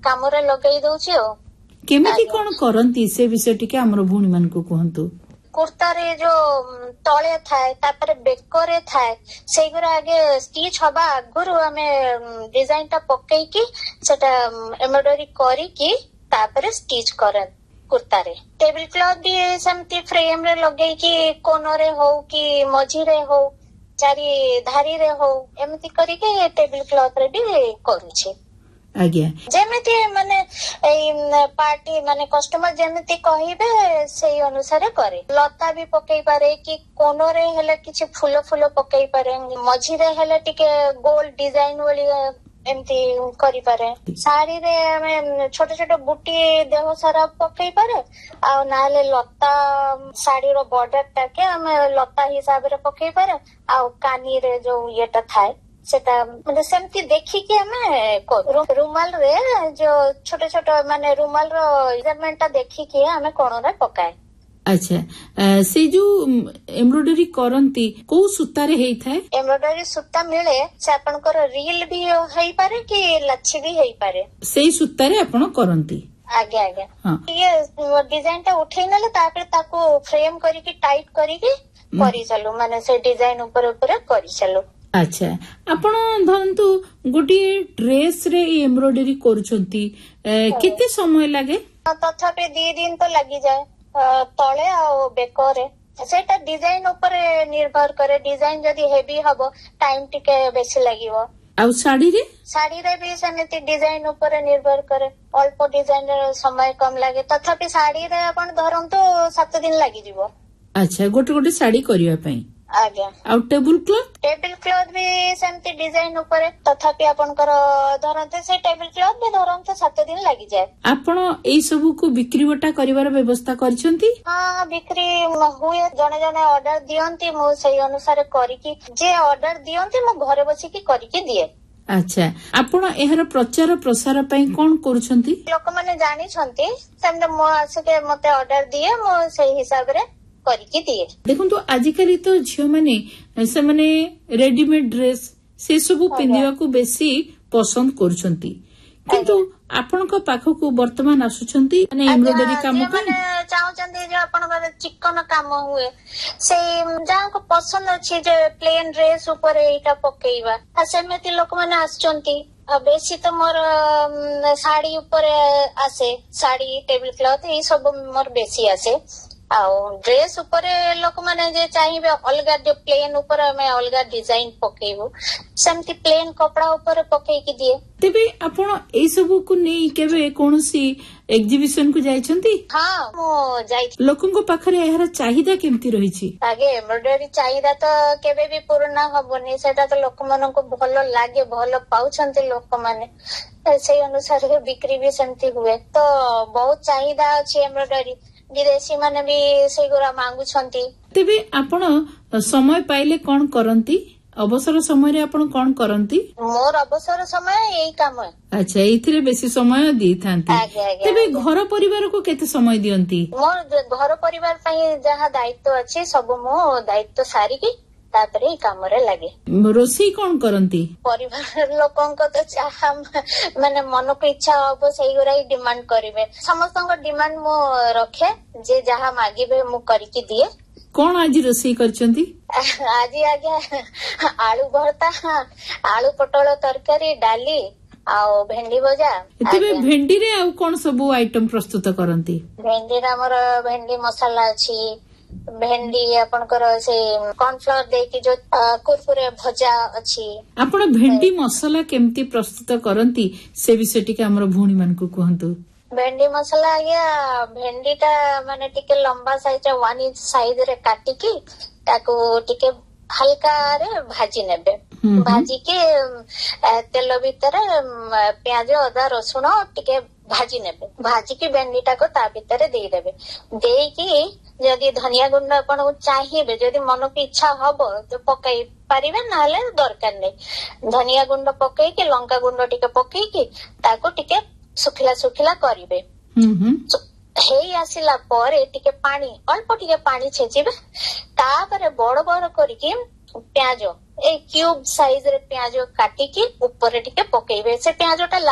କାମରେ ଲଗେଇ ଦଉଛି ଆଉ। କେମିତି କଣ କରନ୍ତି ସେ ବିଷୟ ଟିକେ ଆମର ଭଉଣୀ ମାନଙ୍କୁ କୁହନ୍ତୁ। କୁର୍ତ୍ତାରେ ଯୋଉ ତଳେ ଥାଏ ତାପରେ ବେକରେ ଥାଏ ସେଇଗୁରା ଆଗେ ଷ୍ଟିଚ୍ ହବା ଆଗରୁ ଆମେ ଡିଜାଇନ ଟା ପକେଇକି ସେଟା ଏମ୍ବ୍ରଏଡରୀ କରିକି ତାପରେ ଷ୍ଟିଚ୍ କରେ କୁର୍ତ୍ତାରେ। ଟେବୁଲ କ୍ଲଥ ବି ସେମିତି ଫ୍ରେମ ରେ ଲଗେଇକି କୋନରେ ହଉ କି ମଝିରେ ହଉ ଚାରି ଧାରିରେ ହଉ ଏମିତି କରିକି ଟେବୁଲ କ୍ଲଥ ରେ ବି କରୁଛି। ଆଜ୍ଞା ଯେମିତି ମାନେ ଏଇ ପାର୍ଟି ମାନେ କଷ୍ଟମର ଯେମିତି କହିବେ ସେଇ ଅନୁସାରେ କରେ। ଲତା ବି ପକେଇ ପାରେ କି କୋନରେ ହେଲେ କିଛି ଫୁଲ ଫୁଲ ପକେଇ ପାରେ, ମଝିରେ ହେଲେ ଟିକେ ଗୋଲ ଡିଜାଇନ ଭଳି ଏମିତି କରିପାରେ। ଶାଢୀରେ ଆମେ ଛୋଟ ଛୋଟ ବୁଟି ଦେହ ସାରା ପକେଇ ପାରେ ଆଉ ନହେଲେ ଲତା ଶାଢୀର ବର୍ଡର ଟାକେ ଆମେ ଲତା ହିସାବରେ ପକେଇ ପାରେ ଆଉ କାନିରେ ଯୋଉ ଇଏଟା ଥାଏ ସେଟା ମାନେ ସେମିତି ଦେଖିକି ଆମେ କରୁ। ରୁମାଲ ରେ ଯୋଉ ଛୋଟ ଛୋଟ ମାନେ ରୁମାଲ ର ମେଜରମେଣ୍ଟ ଟା ଦେଖିକି ଆମେ କୋଣରେ ପକାଏ। ଆଚ୍ଛା ସେ ଯୋଉ ଏମ୍ବ୍ରଏଡରୀ କରନ୍ତି କୋଉ ସୂତାରେ ହେଇଥାଏ? ଏମ୍ବ୍ରଏଡରୀ ସୂତା ମିଳେ ସେ ଆପଣଙ୍କର ରିଲ ବି ହେଇପାରେ କି ଲାଛି ବି ହେଇପାରେ। ସେଇ ସୂତାରେ ଆପଣ କରନ୍ତି? ଆଜ୍ଞା ଆଜ୍ଞା। ଇଏ ଡିଜାଇନ ଟା ଉଠେଇ ନେଲେ ତାପରେ ତାକୁ ଫ୍ରେମ କରିକି ଟାଇଟ୍ କରିକି କରିଚାଲୁ ମାନେ ସେ ଡିଜାଇନ ଉପରେ ଉପରେ କରିଚାଲୁ। ଆଚ୍ଛା ଆପଣ ଧରନ୍ତୁ ଗୋଟିଏ ଡ୍ରେସ ରେ ଏମ୍ବ୍ରଏଡରୀ କରୁଛନ୍ତି କେତେ ସମୟ ଲାଗେ? ତଥାପି 2 ଦିନ ତ ଲାଗିଯାଏ ତଳେ ଆଉ ବେକରେ। ସେଇଟା ଡିଜାଇନ ଉପରେ ନିର୍ଭର କରେ। ଡିଜାଇନ ଯଦି ହେଭି ହବ ଟାଇମ ଟିକେ ବେଶୀ ଲାଗିବ। ଆଉ ଶାଢୀରେ? ଶାଢୀରେ ବି ସେମିତି ଡିଜାଇନ ଉପରେ ନିର୍ଭର କରେ। ଅଳ୍ପ ଡିଜାଇନ ସମୟ କମ ଲାଗେ ତଥାପି ଶାଢୀରେ ଆପଣ ଧରନ୍ତୁ 7 ଦିନ ଲାଗିଯିବ। ଆଚ୍ଛା ଗୋଟେ ଗୋଟେ ଶାଢୀ କରିବା ପାଇଁ? ଆଜ୍ଞା। ଆଉ ଟେବୁଲ କ୍ଲଥ? ଟେବୁଲ କ୍ଲଥ ବି ସେମିତି ଡିଜାଇନ ଉପରେ ତଥାପି ଆପଣଙ୍କର ଧରନ୍ତୁ ସେ ଟେବୁଲ କ୍ଲଥ ବି ଧରନ୍ତୁ 7 ଦିନ ଲାଗିଯାଏ। ଆପଣ ଏଇ ସବୁକୁ ବିକ୍ରି ବଟା କରିବାର ବ୍ୟବସ୍ଥା କରିଛନ୍ତି? ହଁ ବିକ୍ରି ହୁଏ। ଜଣେ ଜଣେ ଅର୍ଡର ଦିଅନ୍ତି ମୁଁ ସେଇ ଅନୁସାରେ କରିକି ଯେ ଅର୍ଡର ଦିଅନ୍ତି ମୁଁ ଘରେ ବସିକି କରିକି ଦିଏ। ଆଚ୍ଛା ଆପଣ ଏହାର ପ୍ରଚାର ପ୍ରସାର ପାଇଁ କଣ କରୁଛନ୍ତି? ଲୋକମାନେ ଜାଣିଛନ୍ତି ସେମିତି ମୁଁ ଆସିକି ମତେ ଅର୍ଡର ଦିଏ ମୁଁ ସେଇ ହିସାବରେ କରିକି ଦିଏ। ଦେଖନ୍ତୁ ଆଜିକାଲି ତ ଝିଅମାନେ ସେମାନେ ରେଡିମେଡ ଡ୍ରେସ ସେ ସବୁ ପିନ୍ଧିବାକୁ ବେଶୀ ପସନ୍ଦ କରୁଛନ୍ତି କିନ୍ତୁ ଆପଣଙ୍କ ପାଖକୁ ବର୍ତ୍ତମାନ ଆସୁଛନ୍ତି ମାନେ ଏମ୍ବ୍ରଏଡରୀ କାମ ପାଇଁ ଚାହୁଁଛନ୍ତି ଯେ ଆପଣଙ୍କର ଚିକନ କାମ ହୁଏ ସେଇ ଯାହାକୁ ପସନ୍ଦ ଅଛି ଯେ ପ୍ଲେନ ଡ୍ରେସ ଉପରେ ଏଇଟା ପକେଇବା ସେମିତି ଲୋକମାନେ ଆସୁଛନ୍ତି। ଆଉ ବେଶୀ ତ ମୋର ଶାଢୀ ଉପରେ ଆସେ। ଶାଢୀ ଟେବୁଲ କ୍ଲଥ ଏଇ ସବୁ ମୋର ବେଶୀ ଆସେ। ଆଉ ଡ୍ରେସ ଉପରେ ଲୋକମାନେ ଯେ ଚାହିଁବେ ଅଲଗା ପ୍ଲେନ ଉପରେ ଆମେ ଅଲଗା ଡିଜାଇନ ପକେଇବୁ ସେମିତି ପ୍ଲେନ କପଡା ଉପରେ ପକେଇକି ଦିଏ। ତେବେ ଆପଣ ଏଇ ସବୁକୁ ନେଇ କେବେ କୌଣସି ଏକ୍ଜିବିସନ କୁ ଯାଇଛନ୍ତି? ହଁ ମୁଁ ଯାଇଛି। ଲୋକଙ୍କ ପାଖରେ ଏହାର ଚାହିଦା କେମିତି ରହିଛି? ଆଗେ ଏମ୍ବ୍ରଏଡରୀ ଚାହିଦା ତ କେବେ ବି ପୂରଣ ହବନି। ସେଟା ତ ଲୋକମାନଙ୍କୁ ଭଲ ଲାଗେ ଭଲ ପାଉଛନ୍ତି ଲୋକମାନେ ସେଇ ଅନୁସାରେ ବିକ୍ରି ବି ସେମିତି ହୁଏ। ତ ବହୁତ ଚାହିଦା ଅଛି ଏମ୍ବ୍ରଏଡରୀ। ବିଦେଶୀ ମାନେ ବି ସେଇଗୁରା ମାଗୁଛନ୍ତି। ତେବେ ଆପଣ ସମୟ ପାଇଲେ କଣ କରନ୍ତି? ଅବସର ସମୟରେ ଆପଣ କଣ କରନ୍ତି? ମୋର ଅବସର ସମୟ ଏଇ କାମ। ଆଚ୍ଛା ଏଇଥିରେ ବେଶୀ ସମୟ ଦେଇଥାନ୍ତି। ତେବେ ଘର ପରିବାରକୁ କେତେ ସମୟ ଦିଅନ୍ତି? ମୋର ଘର ପରିବାର ପାଇଁ ଯାହା ଦାୟିତ୍ୱ ଅଛି ସବୁ ମୁଁ ଦାୟିତ୍ୱ ସାରିକି ତାପରେ ଏଇ କାମରେ ଲାଗେ। ରୋଷେଇ କଣ କରନ୍ତି? ପରିବାର ଲୋକଙ୍କ ତ ଯାହା ମାନେ ମନକୁ ଇଚ୍ଛା ହବ ସେଇଗୁରା ହିଁ ଡିମାଣ୍ଡ କରିବେ। ସମସ୍ତଙ୍କ ଡିମାଣ୍ଡ ମୁଁ ରଖେ ଯେ ଯାହା ମାଗିବେ ମୁଁ କରିକି ଦିଏ। କଣ ଆଜି ରୋଷେଇ କରିଛନ୍ତି? ଆଜି ଆଜ୍ଞା ଆଳୁ ଭର୍ତ୍ତା ଆଳୁ ପୋଟଳ ତରକାରୀ ଡାଲି ଆଉ ଭେଣ୍ଡି ଭଜା। ତେବେ ଭେଣ୍ଡିରେ ଆଉ କଣ ସବୁ ଆଇଟମ ପ୍ରସ୍ତୁତ କରନ୍ତି? ଭେଣ୍ଡିରେ ଆମର ଭେଣ୍ଡି ମସଲା ଅଛି। ଭେଣ୍ଡି ଆପଣଙ୍କର ସେ କର୍ଣଫ୍ଲାୱାର ଦେଇକି ଯୋଉ କୁରକୁରେ ଭଜା ଅଛି। ଆପଣ ଭେଣ୍ଡି ମସଲା କେମିତି ପ୍ରସ୍ତୁତ କରନ୍ତି ସେ ବିଷୟ ଟିକେ ଆମର ଭଉଣୀ ମାନଙ୍କୁ କୁହନ୍ତୁ। ଭେଣ୍ଡି ମସଲା ଆଜ୍ଞା ଭେଣ୍ଡି ଟା ମାନେ ଟିକେ ଲମ୍ବା ସାଇଜ 1 ଇଞ୍ଚ ସାଇଜ ରେ କାଟିକି ତାକୁ ଟିକେ ହାଲକାରେ ଭାଜି ନେବେ। ଭାଜିକି ତେଲ ଭିତରେ ପିଆଜ ଅଦା ରସୁଣ ଟିକେ ଭାଜି ନେବେ। ଭାଜିକି ଭେଣ୍ଡି ଟାକୁ ତା ଭିତରେ ଦେଇଦେବେ। ଦେଇକି ଯଦି ଧନିଆ ଗୁଣ୍ଡ ଆପଣଙ୍କୁ ଚାହିଁବେ ଯଦି ମନକୁ ଇଚ୍ଛା ହବ ତ ପକେଇ ପାରିବେ ନହେଲେ ଦରକାର ନାହିଁ। ଧନିଆ ଗୁଣ୍ଡ ପକେଇକି ଲଙ୍କା ଗୁଣ୍ଡ ଟିକେ ପକେଇକି ତାକୁ ଟିକେ ଶୁଖିଲା ଶୁଖିଲା କରିବେ। ହେଇ ଆସିଲା ପରେ ଟିକେ ପାଣି ଅଳ୍ପ ଟିକେ ପାଣି ଛେଚିବେ। ତାପରେ ବଡ ବଡ କରିକି ପିଆଜ ଏଇ କ୍ୟୁବ ସାଇଜ ରେ ପିଆଜ କାଟିକି ଉପରେ ଟିକେ ପକେଇବେ। ସେ ପିଆଜ ଟା